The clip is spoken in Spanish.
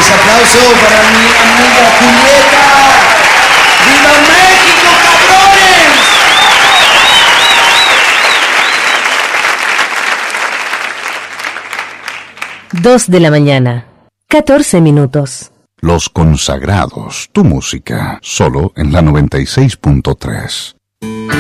Ese aplauso para mi amiga Julieta. ¡Viva México, cabrones! 2:14 Los Consagrados, tu música, solo en la 96.3.